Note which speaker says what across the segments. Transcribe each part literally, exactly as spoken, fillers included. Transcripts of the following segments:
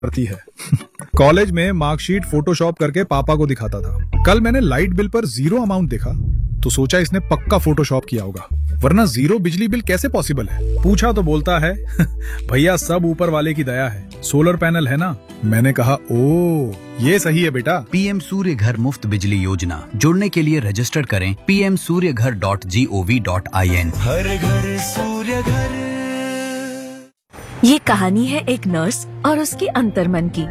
Speaker 1: करती है। कॉलेज में मार्कशीट फोटोशॉप करके पापा को दिखाता था। कल मैंने लाइट बिल पर जीरो अमाउंट देखा तो सोचा इसने पक्का फोटोशॉप किया होगा, वरना जीरो बिजली बिल कैसे पॉसिबल है। पूछा तो बोलता है भैया सब ऊपर वाले की दया है, सोलर पैनल है ना। मैंने कहा ओ ये सही है बेटा।
Speaker 2: पीएम सूर्य घर मुफ्त बिजली योजना, जुड़ने के लिए रजिस्टर करें पी एम सूर्य घर dot G O V dot I N.
Speaker 3: हर घर सूर्य घर।
Speaker 4: ये कहानी है एक नर्स और उसके अंतर्मन की।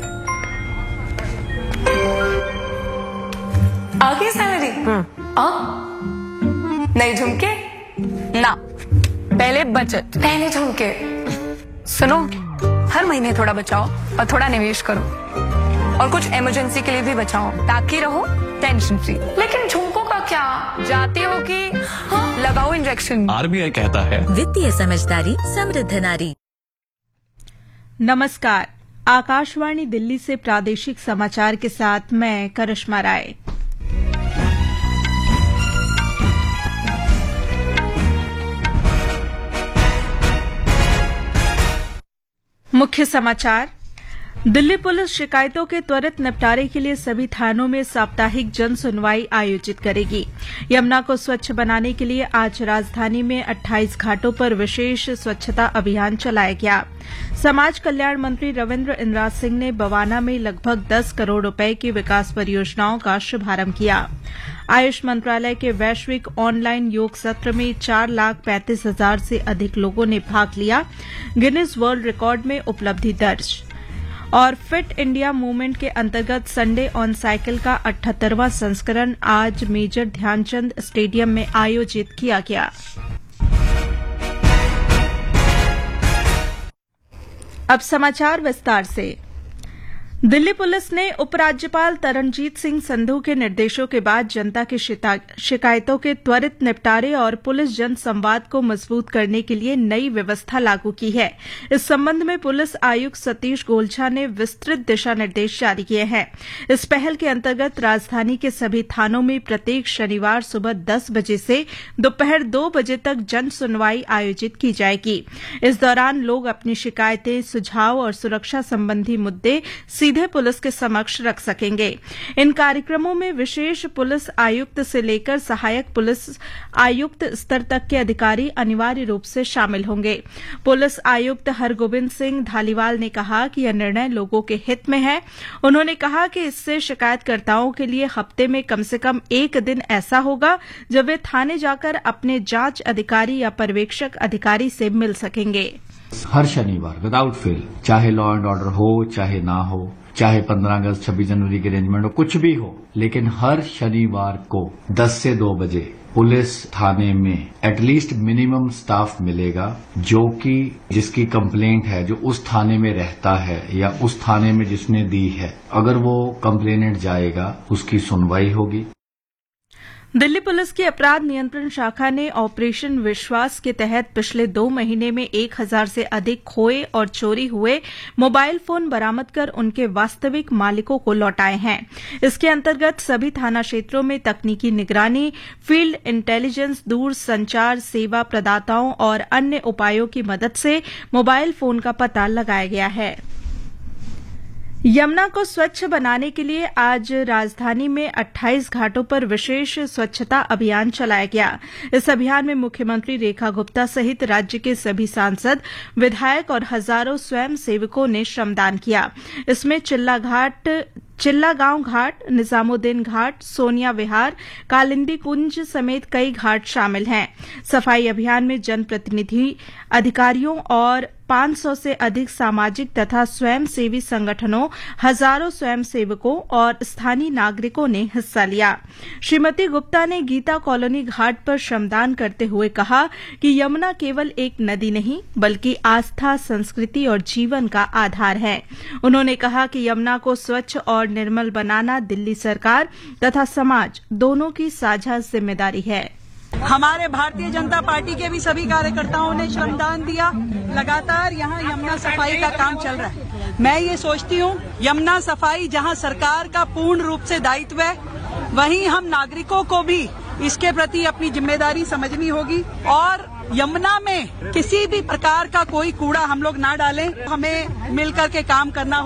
Speaker 5: आगे सैलरी नहीं झुमके ना, पहले बचत, पहले झुमके। सुनो, हर महीने थोड़ा बचाओ और थोड़ा निवेश करो, और कुछ इमरजेंसी के लिए भी बचाओ ताकि रहो टेंशन फ्री। लेकिन झुमकों का क्या, जाती हो कि हाँ? लगाओ इंजेक्शन।
Speaker 3: आरबीआई कहता है
Speaker 4: वित्तीय समझदारी समृद्ध नारी।
Speaker 6: नमस्कार, आकाशवाणी दिल्ली से प्रादेशिक समाचार के साथ मैं करिश्मा राय। मुख्य समाचार। दिल्ली पुलिस शिकायतों के त्वरित निपटारे के लिए सभी थानों में साप्ताहिक जन सुनवाई आयोजित करेगी। यमुना को स्वच्छ बनाने के लिए आज राजधानी में अट्ठाईस घाटों पर विशेष स्वच्छता अभियान चलाया गया। समाज कल्याण मंत्री रविन्द्र इंद्राज सिंह ने बवाना में लगभग दस करोड़ रुपए की विकास परियोजनाओं का शुभारंभ किया। आयुष मंत्रालय के वैश्विक ऑनलाइन योग सत्र में चार लाख पैंतीस हजार से अधिक लोगों ने भाग लिया। गिनीज वर्ल्ड रिकॉर्ड में उपलब्धि दर्ज। और फिट इंडिया मूवमेंट के अंतर्गत संडे ऑन साइकिल का अठहत्तरवां संस्करण आज मेजर ध्यानचंद स्टेडियम में आयोजित किया गया। अब समाचार विस्तार से। दिल्ली पुलिस ने उपराज्यपाल तरनजीत सिंह संधू के निर्देशों के बाद जनता की शिकायतों के त्वरित निपटारे और पुलिस जन संवाद को मजबूत करने के लिए नई व्यवस्था लागू की है। इस संबंध में पुलिस आयुक्त सतीश गोलछा ने विस्तृत दिशा निर्देश जारी किए हैं। इस पहल के अंतर्गत राजधानी के सभी थानों में प्रत्येक शनिवार सुबह दस बजे से दोपहर दो बजे तक जन सुनवाई आयोजित की जाएगी। इस दौरान लोग अपनी शिकायतें, सुझाव और सुरक्षा संबंधी मुद्दे सीधे पुलिस के समक्ष रख सकेंगे। इन कार्यक्रमों में विशेष पुलिस आयुक्त से लेकर सहायक पुलिस आयुक्त स्तर तक के अधिकारी अनिवार्य रूप से शामिल होंगे। पुलिस आयुक्त हरगोविंद सिंह धालीवाल ने कहा कि यह निर्णय लोगों के हित में है। उन्होंने कहा कि इससे शिकायतकर्ताओं के लिए हफ्ते में कम से कम एक दिन ऐसा होगा जब वे थाने जाकर अपने जांच अधिकारी या पर्यवेक्षक अधिकारी से मिल सकेंगे।
Speaker 7: हर शनिवार विदाउट फेल, चाहे लॉ एंड ऑर्डर हो चाहे ना हो, चाहे पंद्रह अगस्त छब्बीस जनवरी के अरेंजमेंट हो, कुछ भी हो, लेकिन हर शनिवार को दस से दो बजे पुलिस थाने में एटलीस्ट मिनिमम स्टाफ मिलेगा जो कि जिसकी कंप्लेंट है, जो उस थाने में रहता है या उस थाने में जिसने दी है, अगर वो कंप्लेनेंट जाएगा उसकी सुनवाई होगी।
Speaker 6: दिल्ली पुलिस की अपराध नियंत्रण शाखा ने ऑपरेशन विश्वास के तहत पिछले दो महीने में एक हजार से अधिक खोए और चोरी हुए मोबाइल फोन बरामद कर उनके वास्तविक मालिकों को लौटाए हैं। इसके अंतर्गत सभी थाना क्षेत्रों में तकनीकी निगरानी, फील्ड इंटेलिजेंस, दूर संचार सेवा प्रदाताओं और अन्य उपायों की मदद से मोबाइल फोन का पता लगाया गया है। यमुना को स्वच्छ बनाने के लिए आज राजधानी में अट्ठाईस घाटों पर विशेष स्वच्छता अभियान चलाया गया। इस अभियान में मुख्यमंत्री रेखा गुप्ता सहित राज्य के सभी सांसद, विधायक और हजारों स्वयं सेवकों ने श्रमदान किया। इसमें चिल्ला घाट, चिल्ला गांव घाट, निजामुद्दीन घाट, सोनिया विहार, कालिंदी कुंज समेत कई घाट शामिल हैं। सफाई अभियान में जनप्रतिनिधि, अधिकारियों और पांच सौ से अधिक सामाजिक तथा स्वयंसेवी संगठनों, हजारों स्वयंसेवकों और स्थानीय नागरिकों ने हिस्सा लिया। श्रीमती गुप्ता ने गीता कॉलोनी घाट पर श्रमदान करते हुए कहा कि यमुना केवल एक नदी नहीं बल्कि आस्था, संस्कृति और जीवन का आधार है। उन्होंने कहा कि यमुना को स्वच्छ और निर्मल बनाना दिल्ली सरकार तथा समाज दोनों की साझा जिम्मेदारी है।
Speaker 8: हमारे भारतीय जनता पार्टी के भी सभी कार्यकर्ताओं ने श्रमदान दिया। लगातार यहाँ यमुना सफाई का काम चल रहा है। मैं ये सोचती हूँ यमुना सफाई जहाँ सरकार का पूर्ण रूप से दायित्व है, वहीं हम नागरिकों को भी इसके प्रति अपनी जिम्मेदारी समझनी होगी और यमुना में किसी भी प्रकार का कोई कूड़ा हम लोग ना डालें, हमें मिलकर के काम करना